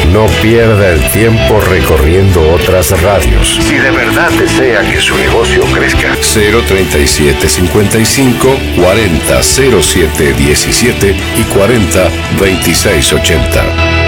No pierda el tiempo recorriendo otras radios. Si de verdad desea que su negocio crezca. 03755 400717 y 402680.